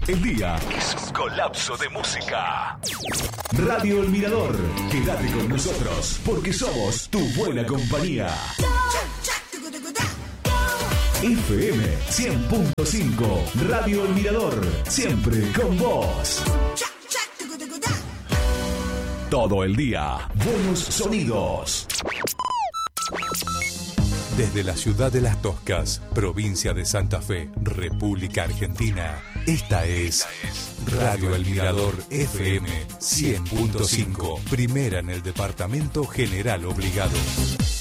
El día es un colapso de música. Radio El Mirador. Quédate con nosotros porque somos tu buena compañía. FM 100.5 Radio El Mirador. Siempre con vos. Todo el día. Buenos sonidos. Desde la ciudad de Las Toscas, provincia de Santa Fe, República Argentina, esta es Radio El Mirador FM 100.5, primera en el departamento General Obligado.